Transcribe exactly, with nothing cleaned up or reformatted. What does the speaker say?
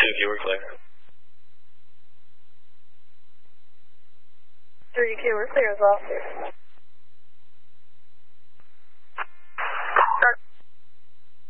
two Q, we're clear. three Q, we're clear as well.